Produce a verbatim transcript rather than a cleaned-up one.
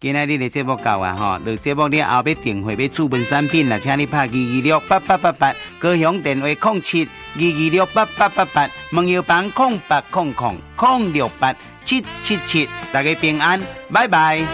今仔日的节目到啊吼，到节目了后要订货要注文产品啦，请你拍二二六八八八八，高雄电话零七二二六八八八八，门邮房零八空空零六八七七七，大家平安，拜拜。